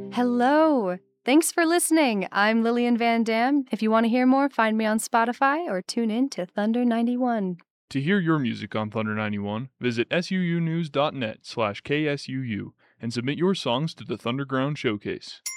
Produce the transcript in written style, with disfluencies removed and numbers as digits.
Hello. Thanks for listening. I'm Lillian Van Dam. If you want to hear more, find me on Spotify or tune in to Thunder 91. To hear your music on Thunder 91, visit suunews.net/KSUU and submit your songs to the Thunderground Showcase.